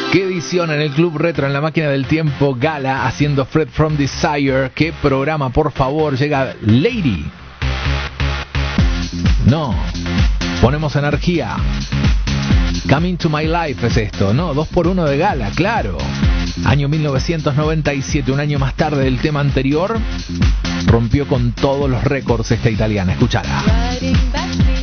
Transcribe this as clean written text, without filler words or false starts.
Qué edición en el Club Retro, en la máquina del tiempo, Gala haciendo Fred from Desire. Qué programa, por favor. Llega Lady. No, ponemos energía. Coming to My Life es esto, ¿no? 2x1 de Gala, claro. Año 1997, un año más tarde del tema anterior, rompió con todos los récords esta italiana. Escuchala.